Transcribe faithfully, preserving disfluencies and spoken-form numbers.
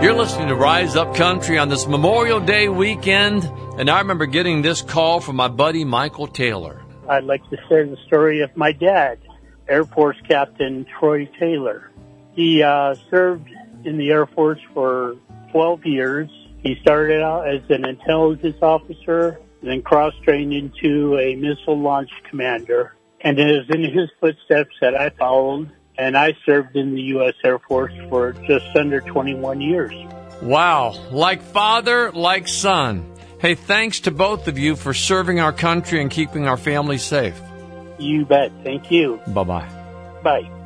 You're listening to Rise Up Country on this Memorial Day weekend, and I remember getting this call from my buddy Michael Taylor. I'd like to share the story of my dad, Air Force Captain Troy Taylor. He uh, served in the Air Force for twelve years. He started out as an intelligence officer, then cross-trained into a missile launch commander. And it is in his footsteps that I followed, and I served in the U S Air Force for just under twenty-one years. Wow, like father, like son. Hey, thanks to both of you for serving our country and keeping our families safe. You bet. Thank you. Bye-bye. Bye.